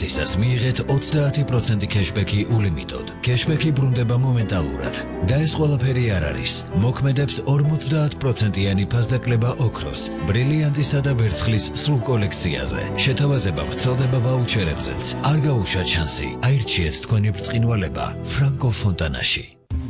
ხუთისას მიიღეთ 30% cashback-ი ულიმიტოდ. Cashback-ი ბრუნდება მომენტალურად. და ეს ყველაფერი არ არის. მოქმედებს 50%-იანი ფასდაკლება ოქროს, ბრილიანტისა და ვერცხლის სრულ კოლექციაზე. შეთავაზება ვრცელდება ვაუჩერებზეც. არ გაუშვათ შანსი. აირჩიეთ თქვენი ბრწყინვალება ფრანკო ფონტანაში.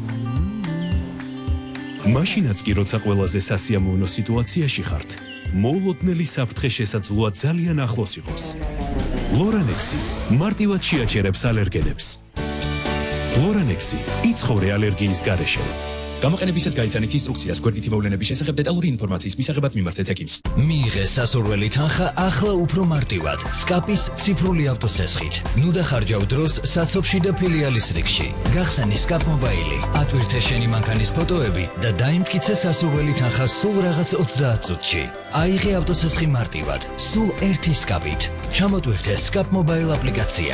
მაშინაც კი როცა ყველაზე სასიამოვნო სიტუაციაში ხართ, მოულოდნელი საფრთხე შესაძლოა ძალიან ახლოს იყოს. ლორანექსი მარტივად შეაჩერებს ალერგენებს. ლორანექსი იცხოვრე ალერგიის გარეშე. გამოყენებისას გაიცანით ინსტრუქციას გვერდითი მოვლენების შესახებ დეტალური ინფორმაციის მისაღებად მიმართეთ ექიმს. მიიღეს სასურველი თანხა ახლა უფრო მარტივად სკაპის ციფრული ავტოსესხით. ნუ დახარჯავ დროს საცობში და ფილიალის რიგში. გახსენი სკაპ მობაილი, ატვირთე შენი მანქანის ფოტოები და დაიმტკიცე სასურველი თანხა სულ რაღაც 30 წუთში. აიღე ავტოსესხი მარტივად, სულ ერთი სკაპით. ჩამოტვირთე სკაპ მობაილ აპლიკაცია.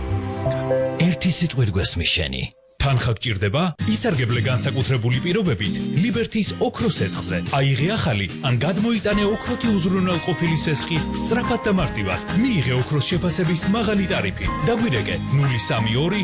ერთი სიტყვით გვესმის შენი. თანხა გჭირდება? ისარგებლე განსაკუთრებული პირობებით ლიბერთის ოქროს სესხზე. აიღე ახალი ან გადმოიტანე ოქროთი უზრუნველყოფილი სესხი სწრაფად და მარტივად. მიიღე ოქროს შეფასების მაღალი ტარიფი. დაგვირეკე 032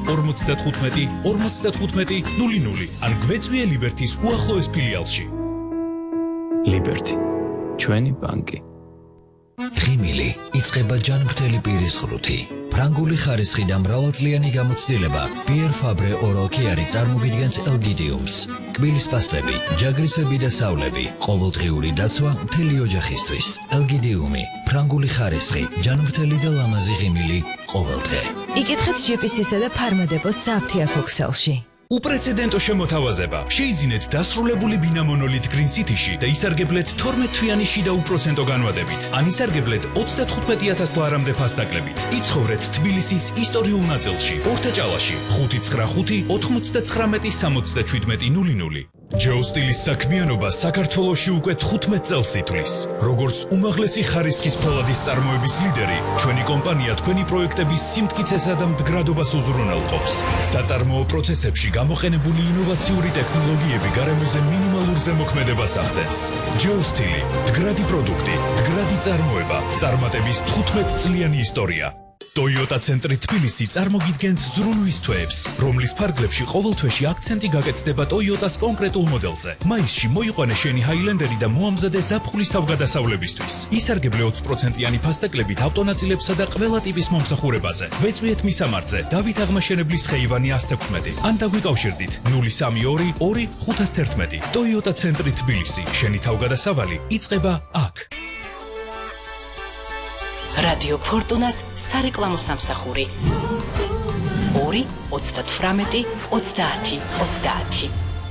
2 55 00 ან გვეწვიე ლიბერთის უახლოეს ფილიალში. ლიბერთი, ჩვენი ბანკი. ღიმილი იწყება ჯანმრთელი პირის ღრუთი. ფრანგული ხარისხი და მრავალწლიანი გამოცდილება Pierre Fabre Oral Care წარმოგიდგენთ ელგიდიუმს. კბილის პასტები, ჯაგრისები და სავლები, ყოველდღიური დაცვა მთელი ოჯახისთვის. ელგიდიუმი, ფრანგული ხარისხი, ჯანმრთელი და ლამაზი ღიმილი ყოველდღე. იკითხეთ GPC-სა და ფარმადეპოს სააფთიაქო ქსელში. უპრეცედენტო შემოთავაზება. შეიძინეთ დასრულებული ბინა მონოლით Green City-ში და ისარგებლეთ 12-თვიანი შიდა უპროცენტო განვადებით. ან ისარგებლეთ 35,000 ლარამდე ფასდაკლებით. იცხოვრეთ თბილისის ისტორიულ ნაწილში, ორთაჭალაში, 595 99 67 00. ჯეოსტილის საქმიანობა საქართველოში უკვე 15 წელს ითვლის. როგორც უმაღლესი ხარისხის ფოლადის წარმოების ლიდერი, ჩვენი კომპანია თქვენი პროექტების სიმტკიცესა და მდგრადობას უზრუნველყოფს. საწარმოო პროცესებში გამოყენებული ინოვაციური ტექნოლოგიები გარემოზე მინიმალურ ზემოქმედებას ახდენს. ჯეოსტილი, მდგრადი პროდუქტი, მდგრადი წარმოება, წარმატების 15 წლიანი ისტორია. Toyota ცენტრი თბილისი წარმოგიდგენთ ზრუნვის თვეებს, რომლის ფარგლებში ყოველ თვეში აქცენტი გაკეთდება Toyota-ს კონკრეტულ მოდელზე. მაისში მოიყვანე შენი Highlander-ი და მოამზადე ზაფხულის თავგადასავლებისთვის. ისარგებლე 20%-იანი ფასდაკლებით ავტონაწილებსა და ყველა ტიპის მომსახურებაზე. ვეწვიეთ მისამართზე დავით აღმაშენებლის ხეივანი 116 ან დაგვიკავშირდით 032 2 511. Toyota ცენტრი თბილისი, შენი თავგადასავალი იწყება აქ. რადიო ფორტუნას სარეკლამო სამსახური 2 38 30 30.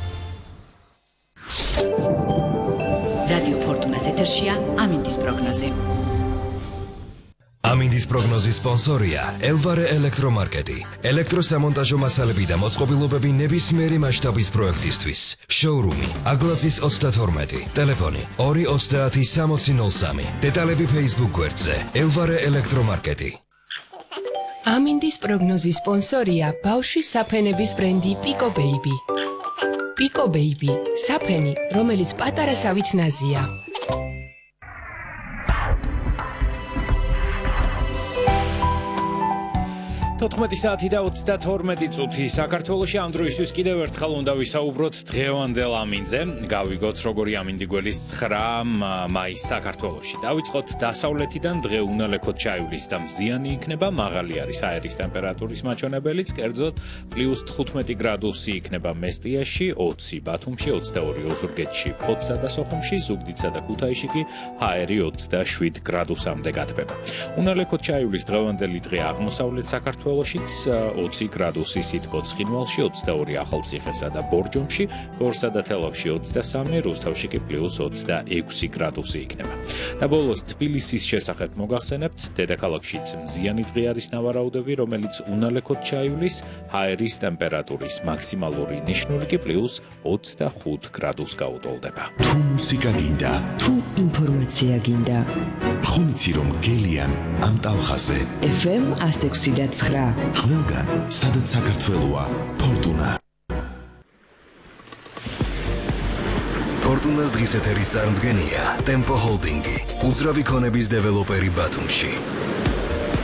რადიო ფორტუნას ეთერშია ამინდის პროგნოზი. ამინდის პროგნოზის სპონსორია ელვარე ელექტრომარკეტი. ელექტროსამონტაჟო მასალები და მოწყობილობები ნებისმიერი მასშტაბის პროექტისთვის. შოურუმი აგლაძის 32, ტელეფონი 230 6003. დეტალები Facebook გვერდზე ელვარე ელექტრომარკეტი. ამინდის პროგნოზის სპონსორია ბავშვის საფენების ბრენდი Pico Baby. Pico Baby, საფენი, რომელიც პატარასავით ნაზია. 14 საათი და 32 წუთი საქართველოში ამ დროისთვის კიდევ ერთხელ უნდა ვისაუბროთ დღევანდელ ამინდზე. გავიგოთ როგორი ამინდი გველის 9 მაისს საქართველოში. დავიწყოთ დასავლეთიდან. დღე უნალექოდ ჩაივლის და მზიანი იქნება. მაღალი არის აერის ტემპერატურის მაჩვენებელიც, კერძოდ +15 გრადუსი იქნება მესტიაში, 20 ბათუმში, 22 ოზურგეთში, ფოთსა და სოხუმში, ზუგდიდსა და ქუთაისში კი აერი 27 გრადუსამდე გათბება. უნალექოდ ჩაივლის დღევანდელი დღე აღმოსავლეთ საქართველოში 20 გრადუსი სითბო ცხინვალში, 22 ახალციხესა და ბორჯომში, ბორსა და თელავში 23, რუსთავში კი +26 გრადუსი იქნება. და ბოლოს თბილისის შესახებ მოგახსენებთ, დედაქალაქშიც მზიანი დღე არის ნავარაუდები, რომელიც უნალექოდ ჩაივლის, აერის ტემპერატურის მაქსიმალური ნიშნული კი +25 გრადუსს გაუტოლდება. თუ მუსიკა გინდა, თუ ინფორმაცია გინდა, ხომ იცი რომ გელიან ამ ტალხაზე FM 106.9 ყველგან, სადაც საქართველოა, ფორტუნა. ფორტუნას დღის ეთერის წარმდგენია ტემპო ჰოლდინგი, უძრავი ქონების დეველოპერი ბათუმში.